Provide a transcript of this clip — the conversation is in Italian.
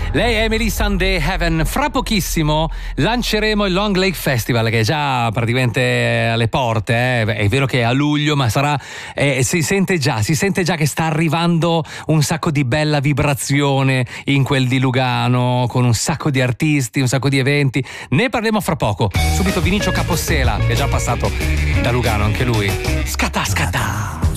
Lei è Emily Sandé Heaven. Fra pochissimo lanceremo il Long Lake Festival, che è già praticamente alle porte. È vero che è a luglio, ma sarà. Si sente già che sta arrivando un sacco di bella vibrazione in quel di Lugano, con un sacco di artisti, un sacco di eventi. Ne parliamo fra poco. Subito Vinicio Capossela, che è già passato da Lugano anche lui. Scatta, scatta.